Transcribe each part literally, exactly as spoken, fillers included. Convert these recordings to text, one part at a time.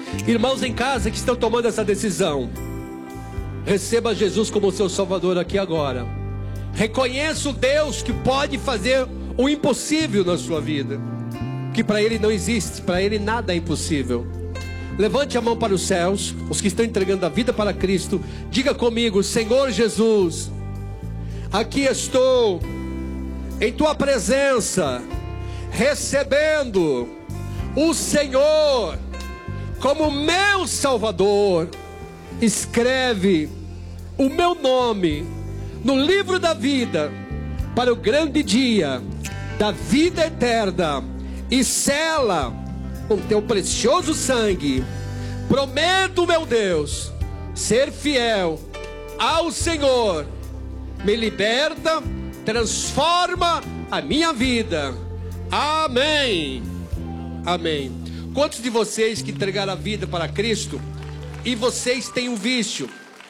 Irmãos em casa que estão tomando essa decisão, receba Jesus como seu Salvador aqui agora. Reconheça o Deus que pode fazer o impossível na sua vida, que para Ele não existe, para Ele nada é impossível. Levante a mão para os céus, os que estão entregando a vida para Cristo. Diga comigo: Senhor Jesus, aqui estou em Tua presença, recebendo o Senhor como meu Salvador. Escreve o meu nome no livro da vida, para o grande dia da vida eterna, e sela com Teu precioso sangue. Prometo, meu Deus, ser fiel ao Senhor. Me liberta, transforma a minha vida. Amém. Amém. Quantos de vocês que entregaram a vida para Cristo e vocês têm um vício?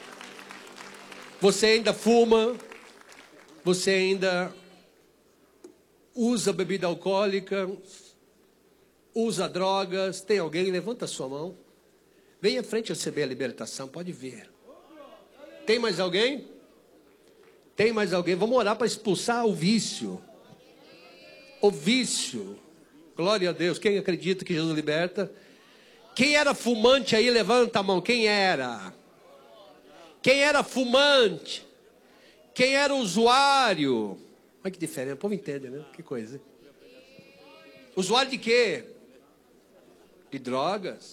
Você ainda fuma, você ainda usa bebida alcoólica, usa drogas. Tem alguém? Levanta a sua mão. Venha à frente receber a libertação, pode vir. Tem mais alguém? Tem mais alguém? Vamos orar para expulsar o vício. O vício. Glória a Deus. Quem acredita que Jesus liberta? Quem era fumante aí, levanta a mão. Quem era? Quem era fumante? Quem era usuário? Olha que diferente, o povo entende, né? Que coisa, hein? Usuário de quê? De drogas.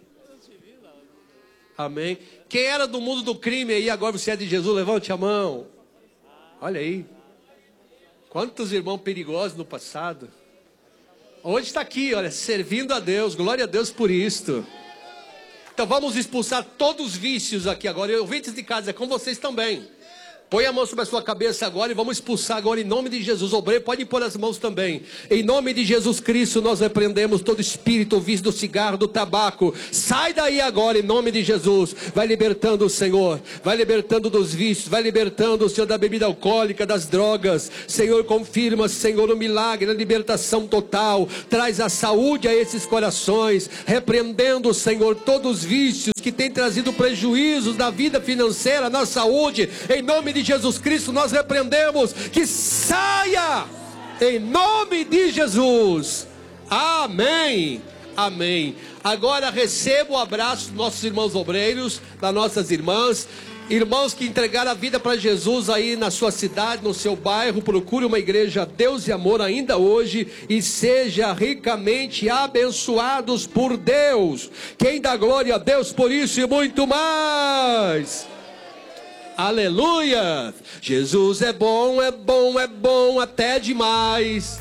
Amém. Quem era do mundo do crime aí, agora você é de Jesus, levante a mão. Olha aí. Quantos irmãos perigosos no passado. Hoje está aqui, olha, servindo a Deus. Glória a Deus por isto. Então vamos expulsar todos os vícios aqui agora. E ouvintes de casa, é com vocês também. Põe a mão sobre a sua cabeça agora e vamos expulsar agora em nome de Jesus. Obreiro, pode pôr as mãos também. Em nome de Jesus Cristo, nós repreendemos todo espírito, o vício do cigarro, do tabaco. Sai daí agora em nome de Jesus. Vai libertando o Senhor. Vai libertando dos vícios. Vai libertando o Senhor da bebida alcoólica, das drogas. Senhor, confirma, Senhor, o milagre, a libertação total. Traz a saúde a esses corações. Repreendendo, Senhor, todos os vícios que têm trazido prejuízos na vida financeira, na saúde. Em nome de Jesus Cristo, nós repreendemos que saia em nome de Jesus. Amém. Amém. Agora receba o abraço dos nossos irmãos obreiros, das nossas irmãs, irmãos que entregaram a vida para Jesus aí na sua cidade, no seu bairro. Procure uma igreja Deus e Amor ainda hoje e seja ricamente abençoados por Deus. Quem dá glória a Deus por isso e muito mais. Aleluia! Jesus é bom, é bom, é bom até demais.